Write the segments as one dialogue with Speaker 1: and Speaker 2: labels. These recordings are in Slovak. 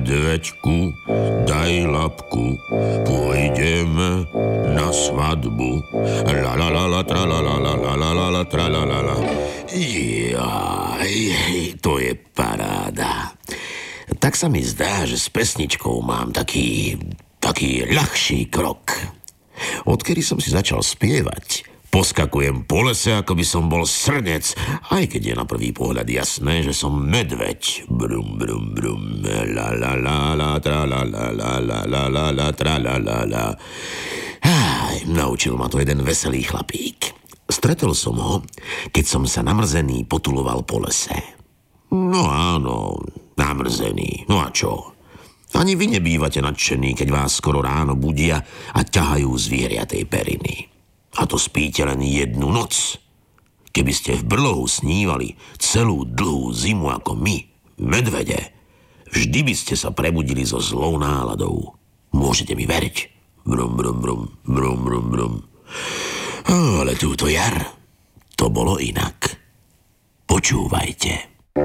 Speaker 1: Medveďku, daj labku, pôjdeme na svadbu. La la la la tra la la la la la la la tra la la la. Jaj, to je paráda. Tak sa mi zdá, že s pesničkou mám taký ľahší krok. Odkedy som si začal spievať, poskakujem po lese, ako by som bol srnec, aj keď je na prvý pohľad jasné, že som medveď. Brum, brum, brum, la la la la, tra la la la la la la la, tra la la la. Naučil ma to jeden veselý chlapík. Stretol som ho, keď som sa namrzený potuloval po lese. No áno, namrzený, no a čo? Ani vy nebývate nadšení, keď vás skoro ráno budia a ťahajú zvieriatej periny. A to spíte len jednu noc. Keby ste v brlohu snívali celú dlhú zimu ako my, medvede, vždy by ste sa prebudili so zlou náladou. Môžete mi veriť. Brum, brum, brum, brum, brum, brum. Ale túto jar to bolo inak. Počúvajte.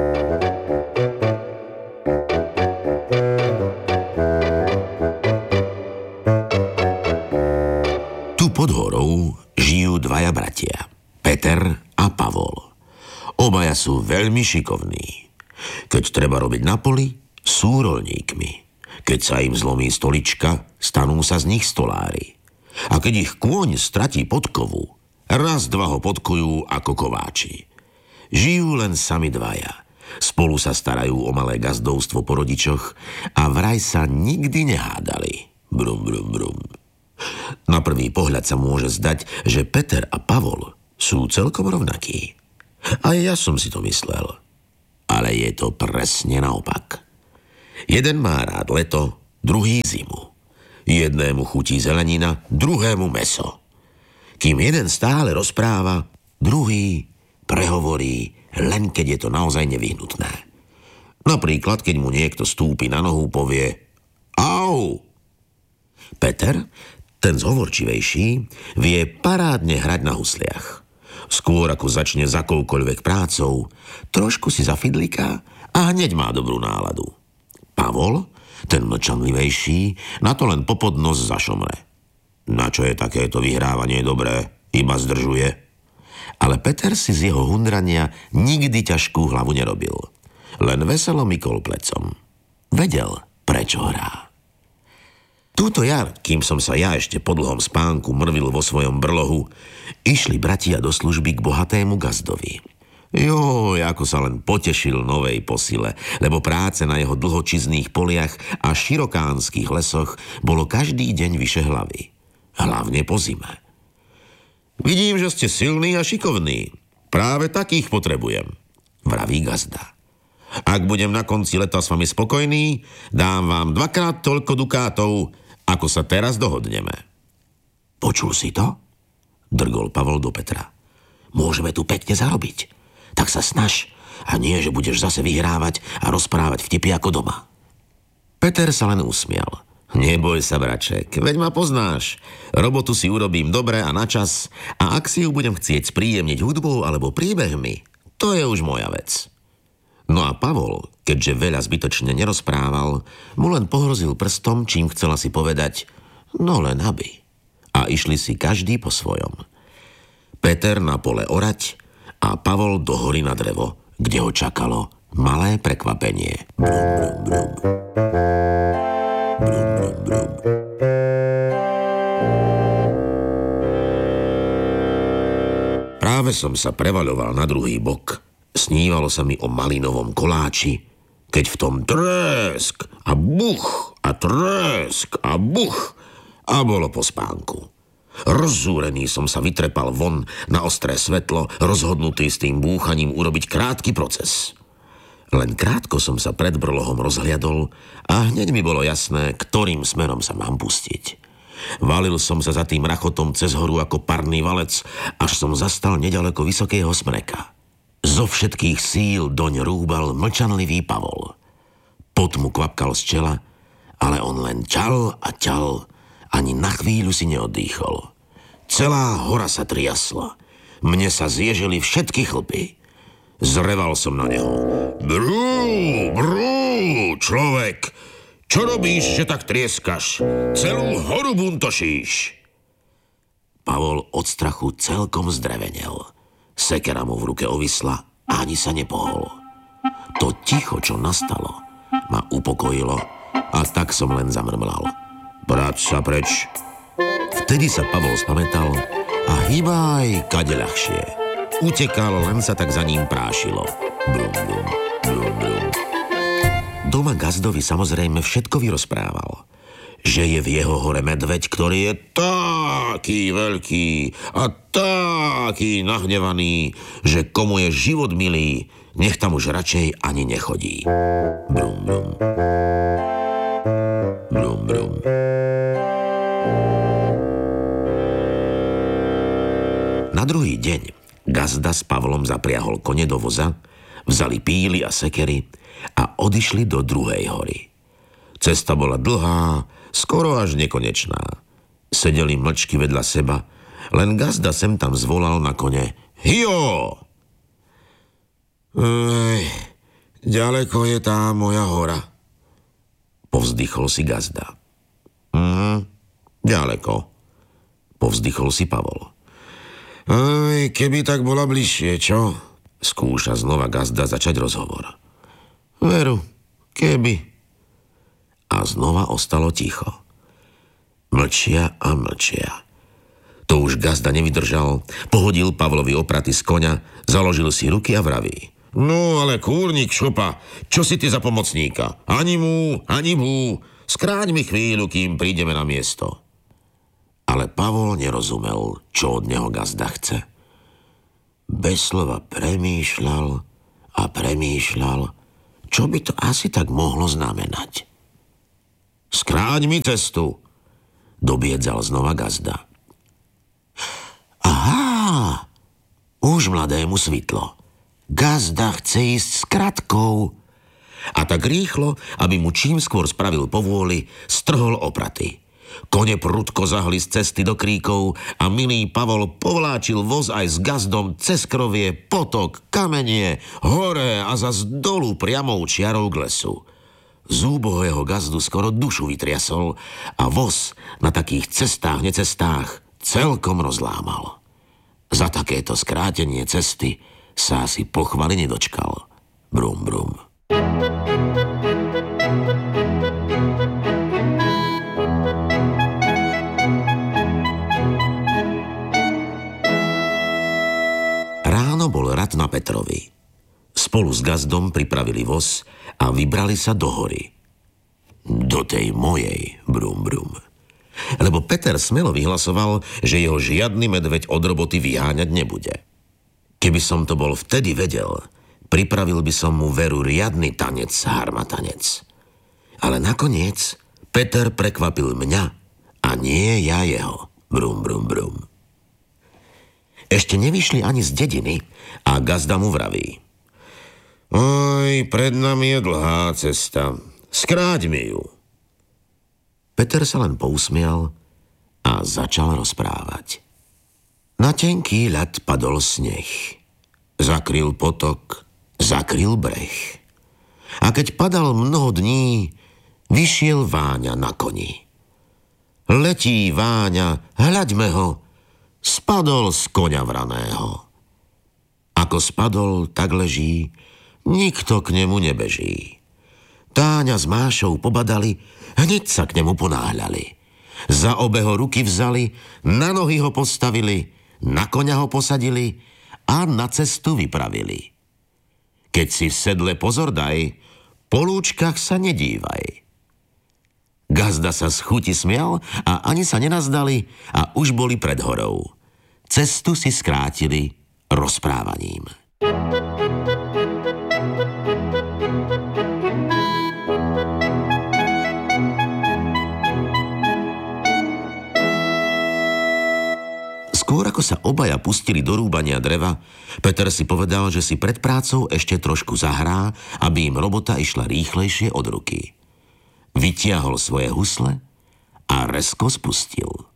Speaker 1: Pod horou žijú dvaja bratia, Peter a Pavol. Obaja sú veľmi šikovní. Keď treba robiť na poli, sú roľníkmi. Keď sa im zlomí stolička, stanú sa z nich stolári. A keď ich kôň stratí podkovu, raz dva ho podkujú ako kováči. Žijú len sami dvaja. Spolu sa starajú o malé gazdovstvo po rodičoch a vraj sa nikdy nehádali. Brum, brum, brum. Na prvý pohľad sa môže zdať, že Peter a Pavol sú celkom rovnakí. Aj ja som si to myslel. Ale je to presne naopak. Jeden má rád leto, druhý zimu. Jednému chutí zelenina, druhému mäso. Kým jeden stále rozpráva, druhý prehovorí, len keď je to naozaj nevyhnutné. Napríklad, keď mu niekto stúpi na nohu, povie au. Peter, ten zhovorčivejší, vie parádne hrať na husliach. Skôr ako začne za akoukoľvek prácou, trošku si zafidliká a hneď má dobrú náladu. Pavol, ten mlčanlivejší, na to len popod nos zašomre. Na čo je takéto vyhrávanie dobré? Iba zdržuje. Ale Peter si z jeho hundrania nikdy ťažkú hlavu nerobil. Len veselo mykol plecom. Vedel, prečo hrá. Túto jar, kým som sa ja ešte po dlhom spánku mrvil vo svojom brlohu, išli bratia do služby k bohatému gazdovi. Joj, ako sa len potešil novej posile, lebo práce na jeho dlhočizných poliach a širokánskych lesoch bolo každý deň vyše hlavy. Hlavne po zime. Vidím, že ste silní a šikovní. Práve takých potrebujem, vraví gazda. Ak budem na konci leta s vami spokojný, dám vám 2-krát toľko dukátov, ako sa teraz dohodneme. Počul si to? Drgol Pavol do Petra. Môžeme tu pekne zarobiť. Tak sa snaž a nie, že budeš zase vyhrávať a rozprávať vtipy ako doma. Peter sa len usmial. Neboj sa, braček, veď ma poznáš. Robotu si urobím dobre a na čas a ak si ju budem chcieť spríjemniť hudbou alebo príbehmi, to je už moja vec. No a Pavol, keďže veľa zbytočne nerozprával, mu len pohrozil prstom, čím chcela si povedať, no len aby. A išli si každý po svojom. Peter na pole orať a Pavol do hory na drevo, kde ho čakalo malé prekvapenie. Brum, brum, brum. Brum, brum, brum. Práve som sa prevaľoval na druhý bok. Snívalo sa mi o malinovom koláči, keď v tom tresk a buch a tresk a buch a bolo po spánku. Rozzúrený som sa vytrepal von na ostré svetlo, rozhodnutý s tým búchaním urobiť krátky proces. Len krátko som sa pred brlohom rozhliadol a hneď mi bolo jasné, ktorým smerom sa mám pustiť. Valil som sa za tým rachotom cez horu ako parný valec, až som zastal nedaleko vysokého smreka. Zo všetkých síl doň rúbal mlčanlivý Pavol. Pot mu kvapkal z čela, ale on len ťal a ťal, ani na chvíľu si neoddýchol. Celá hora sa triasla. Mne sa zježili všetky chlpy. Zreval som na neho. Brú, človek, Čo robíš, že tak trieskaš? Celú horu buntošíš. Pavol od strachu celkom zdrevenel. Sekera mu v ruke ovisla a ani sa nepohol. To ticho, čo nastalo, ma upokojilo a tak som len zamrmlal. Brať sa preč. Vtedy sa Pavol spamätal a hýbaj kade ľahšie. Utekal, len sa tak za ním prášilo. Brum, brum, brum, brum. Doma gazdovi samozrejme všetko vyrozprával. Že je v jeho hore medveď, ktorý je taký veľký a taký nahnevaný, že komu je život milý, nech tam už radšej ani nechodí. Brum, brum. Brum, brum. Na druhý deň gazda s Pavlom zapriahol kone do voza, vzali píly a sekery a odišli do druhej hory. Cesta bola dlhá, skoro až nekonečná. Sedeli mlčky vedľa seba, len gazda sem tam zvolal na kone: Hio! Ďaleko je tá moja hora. Povzdychol si gazda. Ďaleko. Povzdychol si Pavol. Keby tak bola bližšie, čo? Skúša znova gazda začať rozhovor. Veru, keby. A znova ostalo ticho. Mlčia a mlčia. To už gazda nevydržal, pohodil Pavlovi opraty z koňa, založil si ruky a vraví: No ale kúrnik šupa, čo si ty za pomocníka? Ani mu, ani bú. Skráť mi chvíľu, kým prídeme na miesto. Ale Pavol nerozumel, čo od neho gazda chce. Bez slova premýšľal a premýšľal, čo by to asi tak mohlo znamenať. Skráť mi cestu, dobiedzal znova gazda. Aha, už mladému svitlo. Gazda chce ísť s kratkou. A tak rýchlo, aby mu čím skôr spravil povôli, strhol opraty. Kone prudko zahli z cesty do kríkov a milý Pavol povláčil voz aj s gazdom cez krovie, potok, kamenie, hore a zas dolu priamou čiarou k lesu. Z úbohého gazdu skoro dušu vytriasol a voz na takých cestách, necestách celkom rozlámal. Za takéto skrátenie cesty sa asi pochvaly nedočkal. Brum, brum. Ráno bol rad na Petrovi. Spolu s gazdom pripravili voz a vybrali sa do hory. Do tej mojej, brum, brum. Lebo Peter smelo vyhlasoval, že jeho žiadny medveď od roboty vyháňať nebude. Keby som to bol vtedy vedel, pripravil by som mu veru riadny tanec, harmatanec. Ale nakoniec Peter prekvapil mňa a nie ja jeho. Brum, brum, brum. Ešte nevyšli ani z dediny a gazda mu vraví: Oj, pred nami je dlhá cesta. Skráť mi ju. Peter sa len pousmial a začal rozprávať. Na tenký ľad padol sneh. Zakryl potok, zakryl breh. A keď padal mnoho dní, vyšiel Váňa na koni. Letí Váňa, hľaďme ho, spadol z koňa vraného. Ako spadol, tak leží, nikto k nemu nebeží. Táňa s Mášou pobadali, hneď sa k nemu ponáhľali. Za obe ho ruky vzali, na nohy ho postavili, na koňa ho posadili a na cestu vypravili. Keď si v sedle pozor daj, po lúčkach sa nedívaj. Gazda sa z chuti smial a ani sa nenazdali a už boli pred horou. Cestu si skrátili rozprávaním. Skôr ako sa obaja pustili do rúbania dreva, Peter si povedal, že si pred prácou ešte trošku zahrá, aby im robota išla rýchlejšie od ruky. Vytiahol svoje husle a rezko spustil.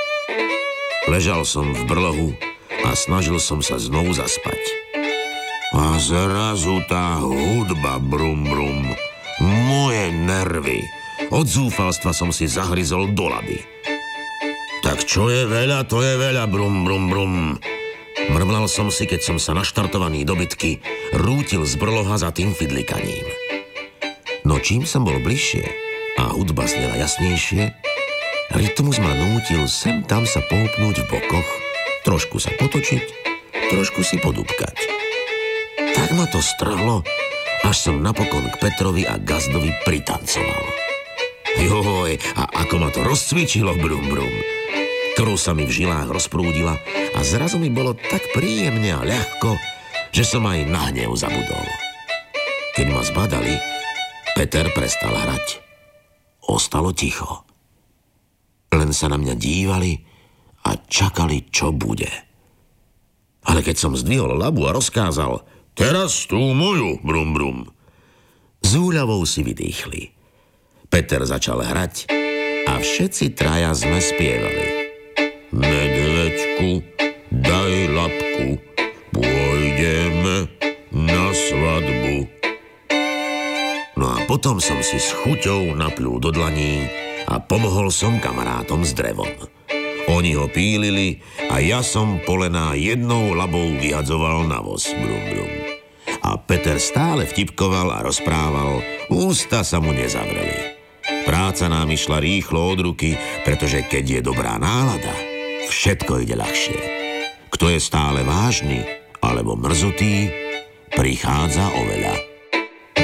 Speaker 1: Ležal som v brlohu a snažil som sa znovu zaspať. A zrazu tá hudba, brum, brum. Moje nervy. Od zúfalstva som si zahryzol do laby. Tak čo je veľa, to je veľa, brum, brum, brum. Mrmlal som si, keď som sa naštartovaný do bitky rútil z brloha za tým fidlikaním. No čím som bol bližšie a hudba znela jasnejšie, rytmus ma nútil sem tam sa poupnúť v bokoch, trošku sa potočiť, trošku si podúbkať. Tak ma to strhlo, až som napokon k Petrovi a Gazdovi pritancoval. Joj, a ako ma to rozcvičilo, brum, brum. Krv sa mi v žilách rozprúdila a zrazu mi bolo tak príjemne a ľahko, že som aj na hnev zabudol. Keď ma zbadali, Peter prestal hrať. Ostalo ticho. Len sa na mňa dívali a čakali, čo bude. Ale keď som zdvihol labu a rozkázal teraz tú moju, brum, brum, s úľavou si vydýchli. Peter začal hrať a všetci traja sme spievali. Medveďku, daj labku, pôjdeme na svadbu. No a potom som si s chuťou napľul do dlaní a pomohol som kamarátom s drevom. Oni ho pílili a ja som polená jednou labou vyhadzoval na voz, brum, brum. A Peter stále vtipkoval a rozprával, ústa sa mu nezavreli. Práca nám išla rýchlo od ruky, pretože keď je dobrá nálada, všetko ide ľahšie. Kto je stále vážny alebo mrzutý, prichádza oveľa